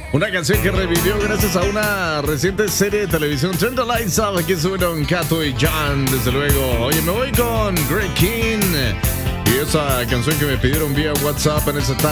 Una canción que revivió gracias a una reciente serie de televisión. Turn the Lights Up. Aquí subieron Kato y Jan, desde luego. Oye, me voy con Greg King. Y esa canción que me pidieron vía WhatsApp en esa tarde.